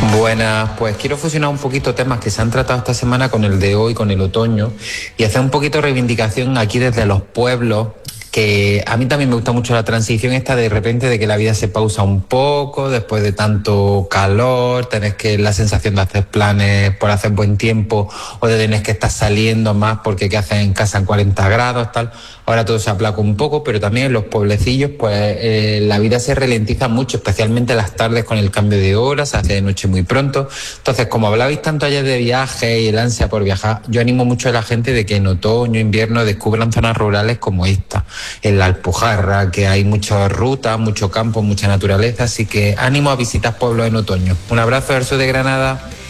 Buenas, pues quiero fusionar un poquito temas que se han tratado esta semana con el de hoy, con el otoño, y hacer un poquito de reivindicación aquí desde los pueblos, que a mí también me gusta mucho la transición esta de repente de que la vida se pausa un poco, después de tanto calor, tenés que la sensación de hacer planes por hacer buen tiempo, o de tener que estar saliendo más porque qué haces en casa en 40 grados, tal. Ahora todo se aplaca un poco, pero también en los pueblecillos, pues la vida se ralentiza mucho, especialmente las tardes con el cambio de horas, se hace de noche muy pronto. Entonces, como hablabais tanto ayer de viaje y el ansia por viajar, yo animo mucho a la gente de que en otoño, invierno, descubran zonas rurales como esta, en la Alpujarra, que hay muchas rutas, mucho campo, mucha naturaleza, así que ánimo a visitar pueblos en otoño. Un abrazo del sur de Granada.